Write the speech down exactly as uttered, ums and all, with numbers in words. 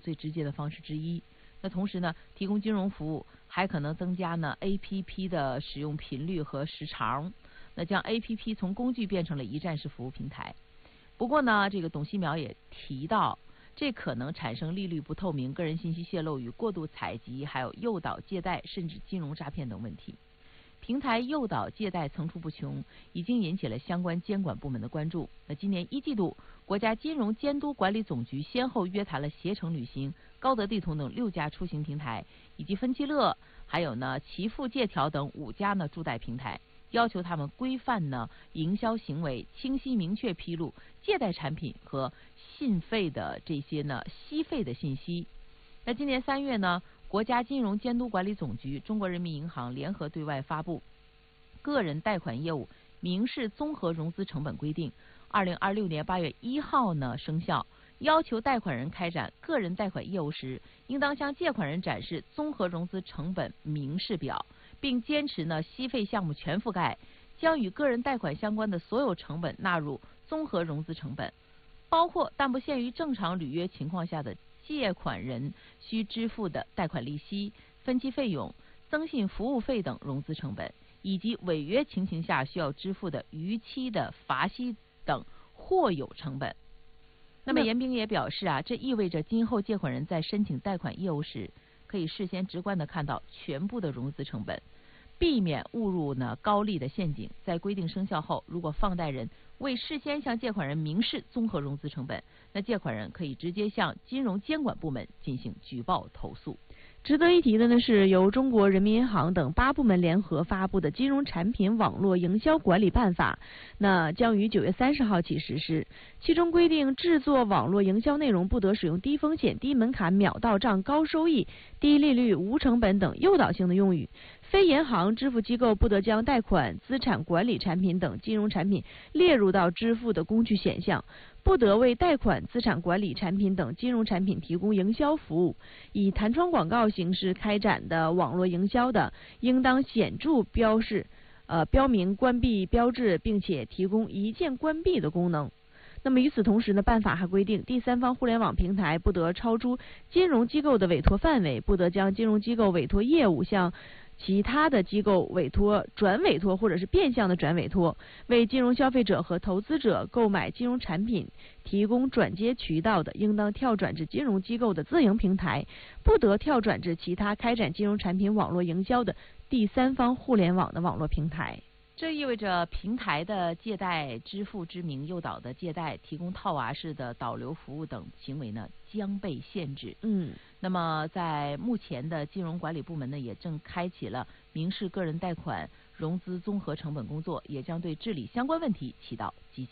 最直接的方式之一。那同时呢，提供金融服务还可能增加呢 A P P 的使用频率和时长，那将 A P P 从工具变成了一站式服务平台。不过呢，这个董希苗也提到，这可能产生利率不透明、个人信息泄露与过度采集，还有诱导借贷甚至金融诈骗等问题。平台诱导借贷层出不穷，已经引起了相关监管部门的关注。那今年一季度，国家金融监督管理总局先后约谈了携程旅行、高德地图等六家出行平台，以及分期乐，还有呢齐付借条等五家呢助贷平台，要求他们规范呢营销行为，清晰明确披露借贷产品和信费的这些呢息费的信息。那今年三月呢，国家金融监督管理总局、中国人民银行联合对外发布《个人贷款业务明示综合融资成本规定》，二零二六年八月一号呢生效，要求贷款人开展个人贷款业务时，应当向借款人展示综合融资成本明示表，并坚持呢息费项目全覆盖，将与个人贷款相关的所有成本纳入综合融资成本，包括但不限于正常履约情况下的借款人需支付的贷款利息、分期费用、增信服务费等融资成本，以及违约情形下需要支付的逾期的罚息等或有成本。那么严彬也表示啊，这意味着今后借款人在申请贷款业务时，可以事先直观地看到全部的融资成本，避免误入呢高利的陷阱。在规定生效后，如果放贷人未事先向借款人明示综合融资成本，那借款人可以直接向金融监管部门进行举报投诉。 值得一提的呢是，由中国人民银行等八部门联合发布的《金融产品网络营销管理办法》，那将于九月三十号起实施。其中规定，制作网络营销内容不得使用低风险、低门槛、秒到账、高收益、低利率、无成本等诱导性的用语。非银行支付机构不得将贷款、资产管理产品等金融产品列入到支付的工具选项，不得为贷款、资产管理产品等金融产品提供营销服务。以弹窗广告形式开展的网络营销的，应当显著标示呃标明关闭标志，并且提供一键关闭的功能。那么与此同时呢，办法还规定，第三方互联网平台不得超出金融机构的委托范围，不得将金融机构委托业务向其他的机构委托、转委托或者是变相的转委托，为金融消费者和投资者购买金融产品提供转接渠道的，应当跳转至金融机构的自营平台，不得跳转至其他开展金融产品网络营销的第三方互联网的网络平台。 这意味着平台的借贷、支付之名诱导的借贷、提供套娃式的导流服务等行为呢将被限制。 嗯， 那么在目前的金融管理部门呢，也正开启了明示个人贷款融资综合成本工作，也将对治理相关问题起到积极